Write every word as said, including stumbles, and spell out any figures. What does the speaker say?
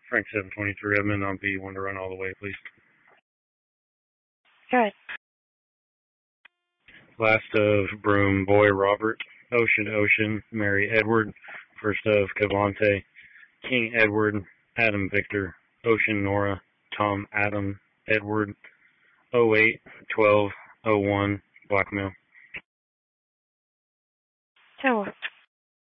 Frank seven twenty-three Edmund on P one to run all the way, please. Good. Last of Broom Boy Robert, Ocean Ocean, Mary Edward. First of Cavante, King Edward, Adam Victor, Ocean Nora, Tom Adam Edward, oh eight twelve oh one Blackmail. So